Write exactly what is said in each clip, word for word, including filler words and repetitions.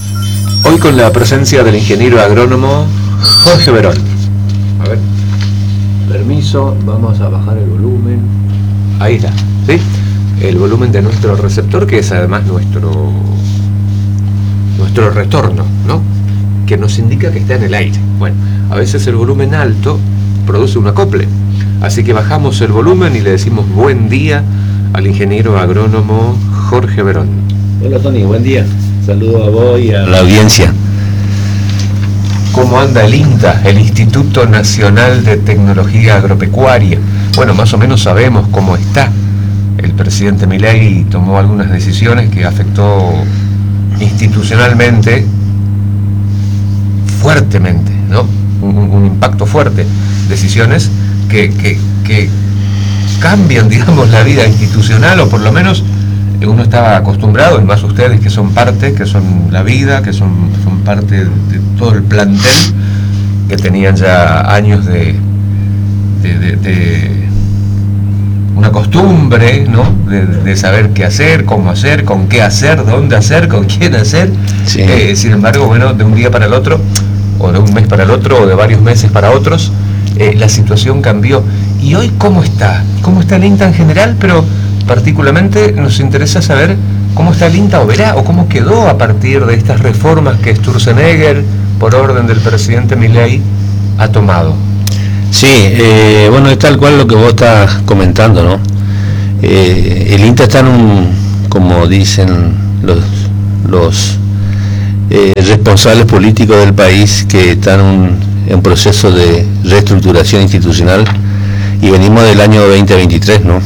Hoy con la presencia del ingeniero agrónomo Jorge Verón. A ver, permiso, vamos a bajar el volumen. Ahí está, ¿sí? El volumen de nuestro receptor, que es además nuestro nuestro retorno, ¿no? Que nos indica que está en el aire. Bueno, a veces el volumen alto produce un acople, así que bajamos el volumen y le decimos buen día al ingeniero agrónomo Jorge Verón. Hola Tony, buen día. Saludo a vos y a la audiencia. ¿Cómo anda el INTA, el Instituto Nacional de Tecnología Agropecuaria? Bueno, más o menos sabemos cómo está. El presidente Milei tomó algunas decisiones que afectó institucionalmente fuertemente, ¿no? Un, un impacto fuerte. Decisiones que, que, que cambian, digamos, la vida institucional, o por lo menos uno estaba acostumbrado, y más ustedes que son parte, que son la vida, que son, son parte de todo el plantel, que tenían ya años de, de, de, de una costumbre, ¿no? De, de saber qué hacer, cómo hacer, con qué hacer, dónde hacer, con quién hacer. Sí. Eh, sin embargo, bueno, de un día para el otro, o de un mes para el otro, o de varios meses para otros, eh, la situación cambió. ¿Y hoy cómo está? ¿Cómo está el INTA en general? Pero particularmente nos interesa saber cómo está el INTA Oberá, o cómo quedó a partir de estas reformas que Sturzenegger, por orden del presidente Milei, ha tomado. Sí, eh, bueno, es tal cual lo que vos estás comentando, ¿no? Eh, el INTA está en un, como dicen los, los eh, responsables políticos del país, que están en un, en un proceso de reestructuración institucional, y venimos del año veinte veintitrés, ¿no?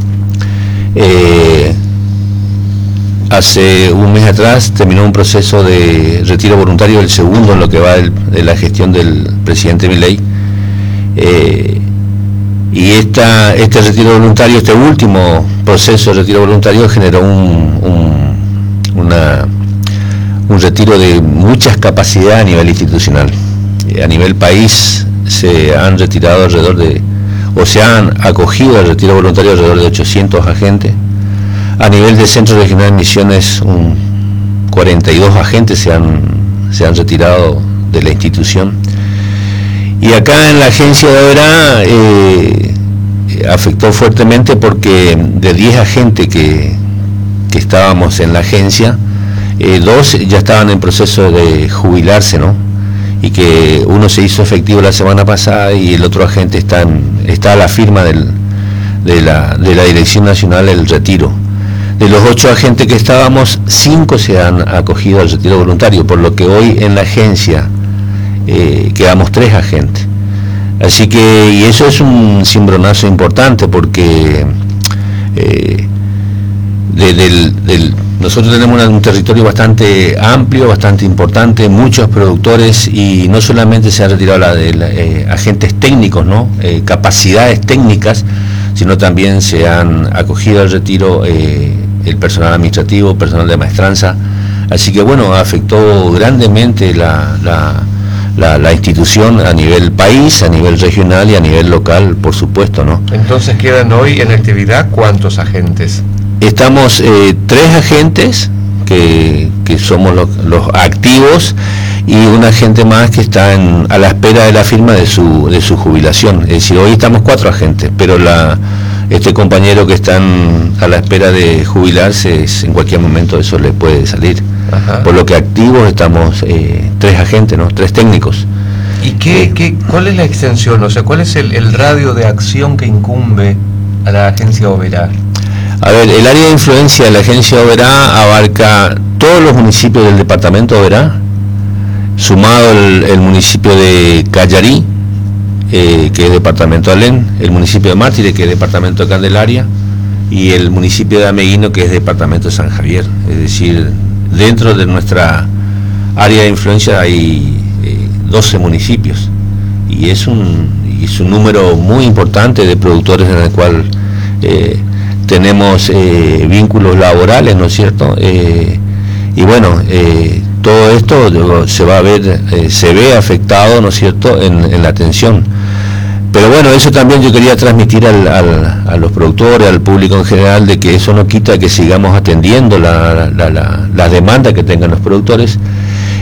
Eh, hace un mes atrás terminó un proceso de retiro voluntario, el segundo en lo que va el, de la gestión del presidente Milei, eh, y esta, este retiro voluntario, este último proceso de retiro voluntario generó un, un, una, un retiro de muchas capacidades a nivel institucional. Eh, a nivel país se han retirado alrededor de o se han acogido al retiro voluntario alrededor de ochocientos agentes. A nivel de Centro Regional de Misiones, un cuarenta y dos agentes se han, se han retirado de la institución. Y acá en la agencia de Oberá eh, afectó fuertemente, porque de diez agentes que, que estábamos en la agencia, eh, dos ya estaban en proceso de jubilarse, ¿no? Y que uno se hizo efectivo la semana pasada, y el otro agente está, en, está a la firma del, de, la, de la Dirección Nacional del Retiro. De los ocho agentes que estábamos, cinco se han acogido al retiro voluntario, por lo que hoy en la agencia eh, quedamos tres agentes. Así que, y eso es un cimbronazo importante, porque eh, de, del, del nosotros tenemos un territorio bastante amplio, bastante importante, muchos productores, y no solamente se han retirado la de la, eh, agentes técnicos, ¿no? Eh, capacidades técnicas, sino también se han acogido al retiro eh, el personal administrativo, personal de maestranza. Así que bueno, afectó grandemente la, la, la, la institución a nivel país, a nivel regional y a nivel local, por supuesto, ¿no? Entonces quedan hoy en actividad ¿cuántos agentes? Estamos eh, tres agentes que, que somos los, los activos, y un agente más que está en, a la espera de la firma de su, de su jubilación. Es decir, hoy estamos cuatro agentes, pero la, este compañero que está en, a la espera de jubilarse, es, en cualquier momento eso le puede salir. Ajá. Por lo que activos estamos eh, tres agentes, ¿no? Tres técnicos. ¿Y qué, eh, qué, cuál es la extensión? O sea, ¿cuál es el, el radio de acción que incumbe a la agencia Oberá? A ver, el área de influencia de la agencia Oberá abarca todos los municipios del departamento Oberá, sumado el, el municipio de Callarí, eh, que es departamento Alén, el municipio de Mártires, que es departamento de Candelaria, y el municipio de Ameguino, que es departamento de San Javier. Es decir, dentro de nuestra área de influencia hay eh, doce municipios, y es un, y es un número muy importante de productores en el cual eh, tenemos eh, vínculos laborales, ¿no es cierto? Eh, y bueno, eh, todo esto se va a ver, eh, se ve afectado, ¿no es cierto?, en, en la atención. Pero bueno, eso también yo quería transmitir al, al, a los productores, al público en general, de que eso no quita que sigamos atendiendo la, la, la, la demanda que tengan los productores,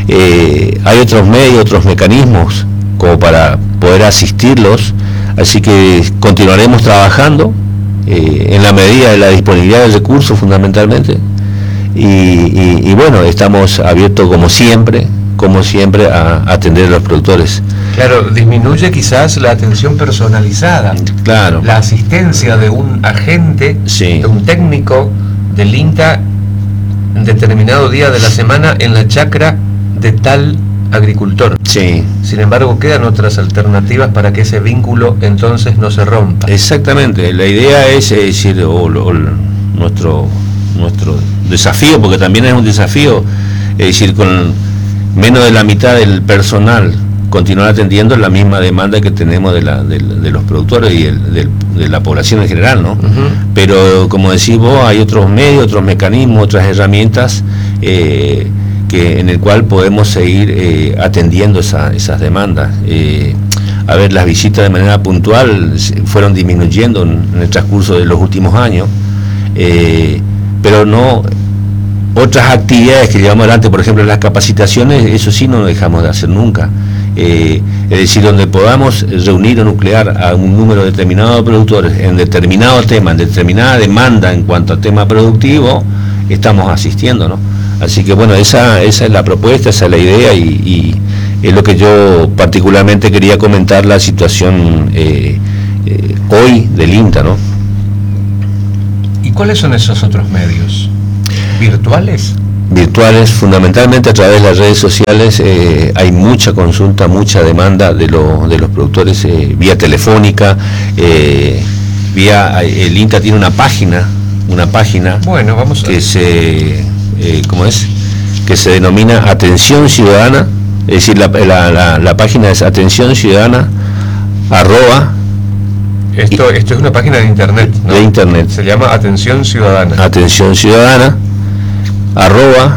Eh, hay otros medios, otros mecanismos como para poder asistirlos, así que continuaremos trabajando eh, en la medida de la disponibilidad del recurso fundamentalmente, y, y, y bueno, estamos abiertos como siempre, como siempre a, a atender a los productores. Claro, disminuye quizás la atención personalizada, claro, la asistencia de un agente, sí, de un técnico del INTA en determinado día de la semana en la chacra de tal agricultor. Sí. Sin embargo, quedan otras alternativas para que ese vínculo entonces no se rompa. Exactamente, la idea es, es decir, o, o, nuestro, nuestro desafío, porque también es un desafío, es decir, con menos de la mitad del personal continuar atendiendo la misma demanda que tenemos de, la, de, de los productores y el, de, de la población en general, ¿no? Uh-huh. Pero como decís vos, hay otros medios, otros mecanismos, otras herramientas eh, que, en el cual podemos seguir eh, atendiendo esa, esas demandas. Eh, a ver, las visitas de manera puntual fueron disminuyendo en, en el transcurso de los últimos años, eh, pero no... Otras actividades que llevamos adelante, por ejemplo las capacitaciones, eso sí no lo dejamos de hacer nunca. Eh, es decir, donde podamos reunir o nuclear a un número determinado de productores en determinado tema, en determinada demanda en cuanto a tema productivo, estamos asistiendo, ¿no? Así que bueno, esa, esa es la propuesta, esa es la idea, y, y es lo que yo particularmente quería comentar, la situación eh, eh, hoy del INTA, ¿no? ¿Y cuáles son esos otros medios? ¿Virtuales? Virtuales, fundamentalmente a través de las redes sociales. Eh, hay mucha consulta, mucha demanda de, lo, de los productores, eh, vía telefónica, eh, vía, el INTA tiene una página, una página bueno, vamos a... que se, eh, ¿cómo es? Que se denomina Atención Ciudadana, es decir, la, la, la, la página es Atención Ciudadana, arroba. Esto, y, esto es una página de internet, ¿no? De internet. Se llama Atención Ciudadana. Atención Ciudadana, arroba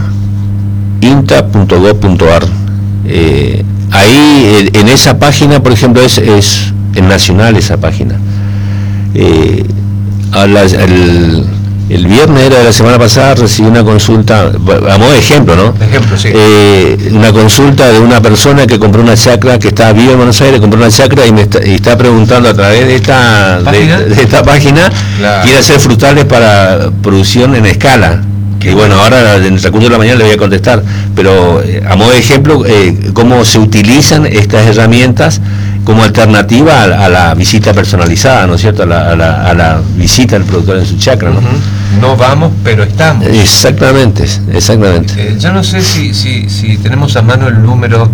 inta punto gob punto ar. Eh, ahí en esa página, por ejemplo, es, es en nacional esa página. Eh, a la, el, el viernes era de la semana pasada, recibí una consulta, a modo de ejemplo, ¿no? De ejemplo, sí. Eh, una consulta de una persona que compró una chacra, que estaba viva en Buenos Aires, compró una chacra y me está, y está preguntando a través de esta página, de, de esta página, claro, quiere hacer frutales para producción en escala. Y bueno, ahora en el transcurso de la mañana le voy a contestar, pero eh, a modo de ejemplo, eh, cómo se utilizan estas herramientas como alternativa a, a la visita personalizada, ¿no es cierto? A la, a la, a la visita del productor en su chacra, ¿no? Uh-huh. No vamos, pero estamos. Exactamente, exactamente. Eh, yo no sé si, si, si tenemos a mano el número,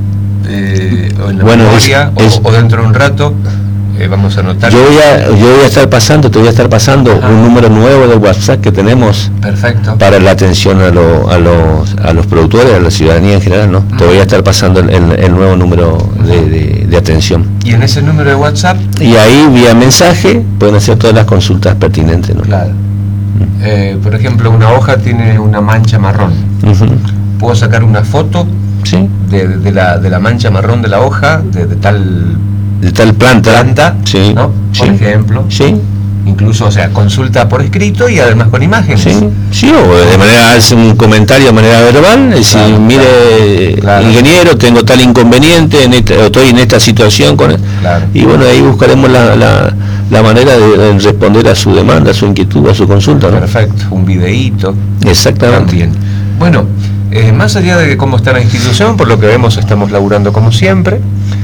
eh, o en la bueno, memoria, es, es, o, o dentro de un rato. Eh, vamos a anotar. Yo voy a, yo voy a estar pasando, te voy a estar pasando ah. un número nuevo de WhatsApp que tenemos. Perfecto. Para la atención a, lo, a, los, a los productores, a la ciudadanía en general, ¿no? Uh-huh. Te voy a estar pasando el, el, el nuevo número uh-huh. de, de, de atención. ¿Y en ese número de WhatsApp? Y ahí, vía mensaje, pueden hacer todas las consultas pertinentes, ¿no? Claro. Uh-huh. Eh, por ejemplo, una hoja tiene una mancha marrón. Uh-huh. ¿Puedo sacar una foto? Sí. De, de, de, la, de la mancha marrón de la hoja, de, de tal... de tal planta, planta, sí, ¿no? Por sí, ejemplo, sí, incluso, o sea, consulta por escrito y además con imágenes. Sí, sí, o de manera, hace un comentario de manera verbal, es decir, claro, mire, claro, ingeniero, tengo tal inconveniente, en esta, estoy en esta situación con él. Claro. Y bueno, ahí buscaremos la, la, la manera de, de responder a su demanda, a su inquietud, a su consulta, ¿no? Perfecto, un videíto. Exactamente. También. Bueno, eh, más allá de cómo está la institución, por lo que vemos estamos laburando como siempre.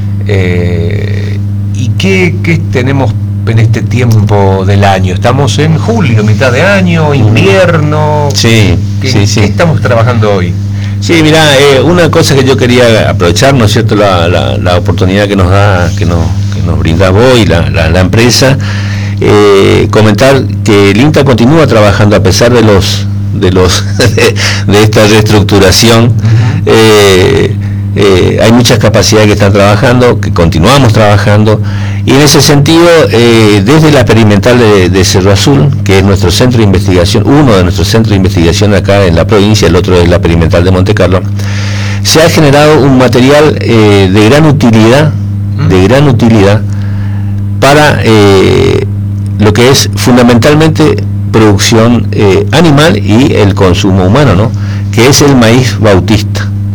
Eh, ¿Y qué, qué tenemos en este tiempo del año? Estamos en julio, mitad de año, invierno. Sí, ¿Qué, sí, sí. ¿qué estamos trabajando hoy? Sí, mira, eh, una cosa que yo quería aprovechar, ¿no es cierto?, la, la, la oportunidad que nos da, que nos, que nos brinda vos y la, la, la empresa, eh, comentar que el INTA continúa trabajando a pesar de los de los de, de esta reestructuración. Uh-huh. eh, Eh, hay muchas capacidades que están trabajando, que continuamos trabajando, y en ese sentido, eh, desde la experimental de, de Cerro Azul, que es nuestro centro de investigación, uno de nuestros centros de investigación acá en la provincia, el otro es la experimental de Monte Carlo, se ha generado un material eh, de gran utilidad, de gran utilidad para eh, lo que es fundamentalmente producción eh, animal y el consumo humano, ¿no? Que es el maíz bautista.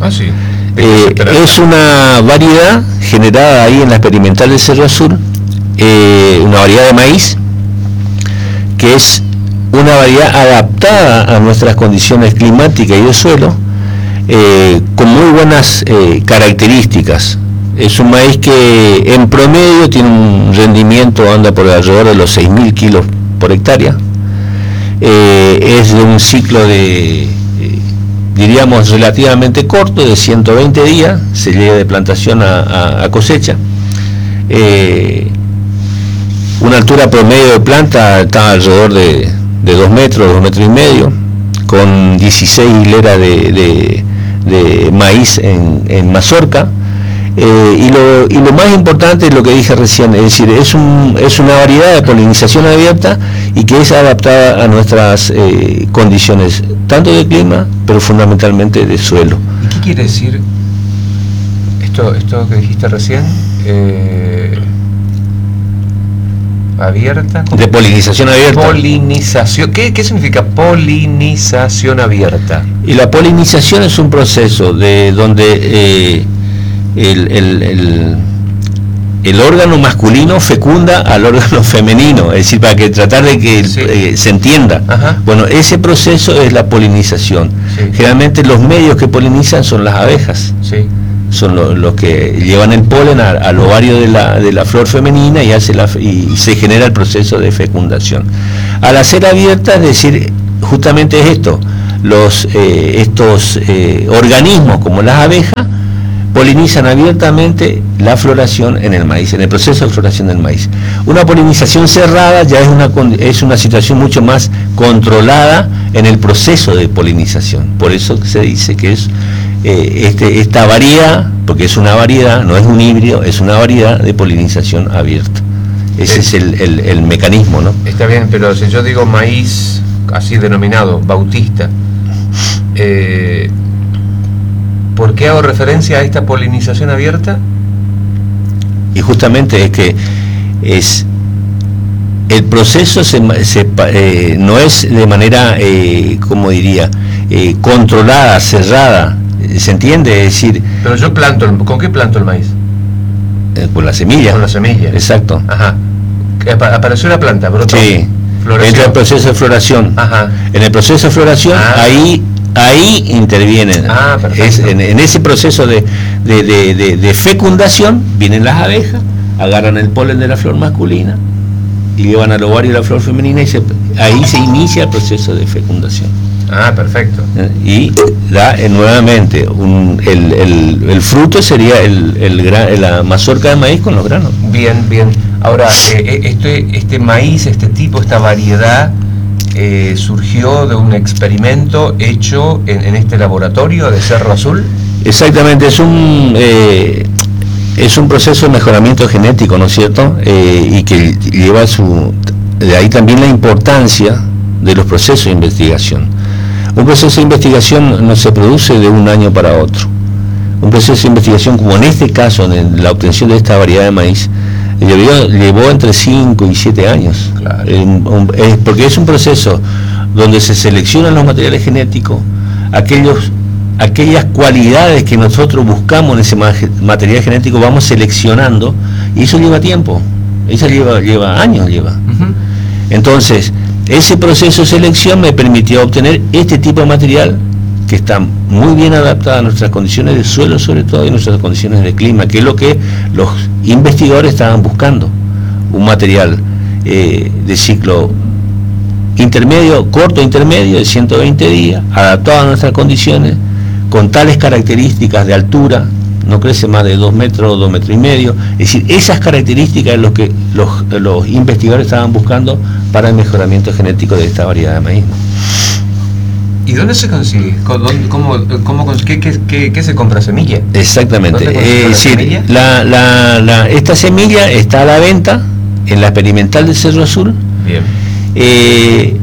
Ah, sí. Eh, es una variedad generada ahí en la experimental del Cerro Azul, eh, una variedad de maíz, que es una variedad adaptada a nuestras condiciones climáticas y de suelo, eh, con muy buenas eh, características. Es un maíz que en promedio tiene un rendimiento, anda por alrededor de los seis mil kilos por hectárea. Eh, es de un ciclo de, eh, diríamos, relativamente corto, de ciento veinte días, se llega de plantación a, a, a cosecha. Eh, una altura promedio de planta está alrededor de, de dos metros, dos metros y medio, con dieciséis hileras de, de, de maíz en, en mazorca. Eh, y, lo, y lo más importante es lo que dije recién, es decir, es, un, es una variedad de polinización abierta y que es adaptada a nuestras eh, condiciones, tanto de clima, pero fundamentalmente de suelo. ¿Y qué quiere decir esto, esto que dijiste recién? Eh, abierta. De polinización abierta. Polinización. ¿Qué, ¿Qué significa polinización abierta? Y la polinización es un proceso de donde eh, El, el, el, el órgano masculino fecunda al órgano femenino, es decir, para que tratar de que sí. eh, se entienda. Ajá. Bueno, ese proceso es la polinización. Sí. Generalmente los medios que polinizan son las abejas. Sí. Son los lo que llevan el polen a, al ovario de la, de la flor femenina y, hace la, y se genera el proceso de fecundación. Al hacer abierta, es decir, justamente es esto, los, eh, estos eh, organismos como las abejas polinizan abiertamente la floración en el maíz, en el proceso de floración del maíz. Una polinización cerrada ya es una, es una situación mucho más controlada en el proceso de polinización. Por eso se dice que es eh, este, esta variedad, porque es una variedad, no es un híbrido, es una variedad de polinización abierta. Ese es, es el, el, el mecanismo, ¿no? Está bien, pero si yo digo maíz así denominado, bautista, eh, ¿por qué hago referencia a esta polinización abierta? Y justamente es que es el proceso se, se, eh, no es de manera, eh, como diría, eh, controlada, cerrada, ¿se entiende? Es decir... Pero yo planto, el, ¿con qué planto el maíz? Eh, con la semilla. Con la semilla. Exacto. Ajá. Apareció la planta, brotó. Sí. Floración. Entra el proceso de floración. Ajá. En el proceso de floración, ah. ahí... Ahí intervienen, ah, es, en, en ese proceso de, de, de, de, de fecundación vienen las abejas, agarran el polen de la flor masculina y llevan al ovario de la flor femenina y se, ahí se inicia el proceso de fecundación. Ah, perfecto. Y da eh, nuevamente un, el, el, el fruto sería el, el gran, la mazorca de maíz con los granos. Bien, bien. Ahora, eh, este, este maíz, este tipo, esta variedad, Eh, surgió de un experimento hecho en, en este laboratorio de Cerro Azul. Exactamente, es un eh, es un proceso de mejoramiento genético, ¿no es cierto? Eh, y que lleva su, de ahí también la importancia de los procesos de investigación. Un proceso de investigación no se produce de un año para otro. Un proceso de investigación, como en este caso, en la obtención de esta variedad de maíz, llevó, llevó entre cinco y siete años. Claro. Eh, un, eh, porque es un proceso donde se seleccionan los materiales genéticos, aquellos, aquellas cualidades que nosotros buscamos en ese material genético, vamos seleccionando, y eso lleva tiempo, eso lleva, lleva años, lleva. Uh-huh. Entonces, ese proceso de selección me permitió obtener este tipo de material que está muy bien adaptada a nuestras condiciones de suelo, sobre todo, y nuestras condiciones de clima, que es lo que los investigadores estaban buscando, un material eh, de ciclo intermedio, corto intermedio, de ciento veinte días, adaptado a nuestras condiciones, con tales características de altura, no crece más de dos metros, dos metros y medio, es decir, esas características es lo que los, los investigadores estaban buscando para el mejoramiento genético de esta variedad de maíz. ¿Y dónde se consigue? ¿Cómo, cómo, cómo, qué, qué, qué, ¿Qué se compra? ¿Semilla? Exactamente. Eh, la, sí, semilla? La, la, la, esta semilla está a la venta en la experimental del Cerro Azul. Bien. Eh,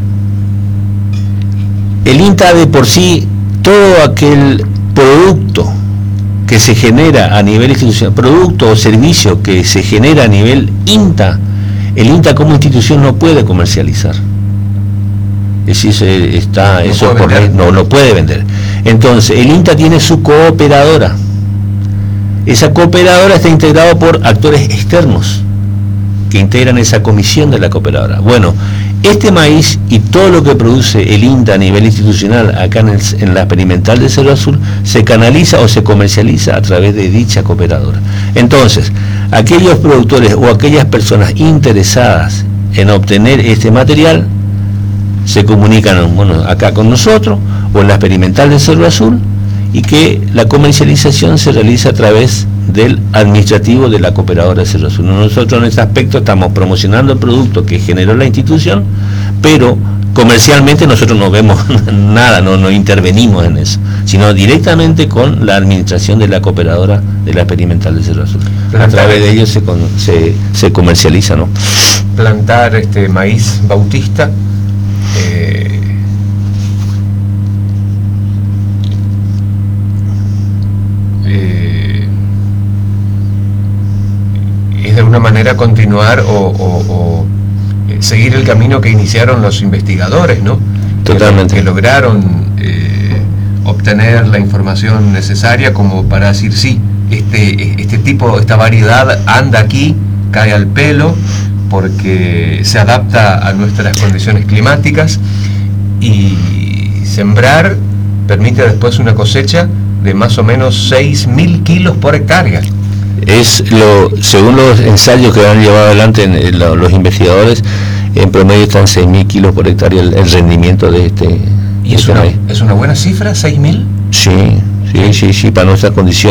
el INTA de por sí, todo aquel producto que se genera a nivel institucional, producto o servicio que se genera a nivel INTA, el INTA como institución no puede comercializar. Es Es decir, se- está, No eso puede por ley, vender. no lo puede vender. Entonces, el INTA tiene su cooperadora. Esa cooperadora está integrada por actores externos que integran esa comisión de la cooperadora. Bueno, este maíz y todo lo que produce el INTA a nivel institucional acá en, el- en la experimental de Cerro Azul se canaliza o se comercializa a través de dicha cooperadora. Entonces, aquellos productores o aquellas personas interesadas en obtener este material se comunican, bueno, acá con nosotros o en la experimental de Cerro Azul, y que la comercialización se realiza a través del administrativo de la cooperadora de Cerro Azul. Nosotros en ese aspecto estamos promocionando el producto que generó la institución, pero comercialmente nosotros no vemos nada, no, no intervenimos en eso, sino directamente con la administración de la cooperadora de la experimental de Cerro Azul. A través de ellos se, con- se, se comercializa, ¿no? Plantar este maíz bautista, eh, eh, es de alguna manera continuar o, o- o, eh, seguir el camino que iniciaron los investigadores, ¿no? Totalmente. Que, que lograron eh, obtener la información necesaria como para decir, sí, este, este tipo, esta variedad anda aquí, cae al pelo, porque se adapta a nuestras condiciones climáticas, y sembrar permite después una cosecha de más o menos seis mil kilos por hectárea. Es lo, según los ensayos que han llevado adelante en, en la- los investigadores, en promedio están seis mil kilos por hectárea el, el rendimiento de este, ¿Y de es este una, maíz. es una buena cifra, seis mil? Sí, sí, sí, sí, para nuestra condición.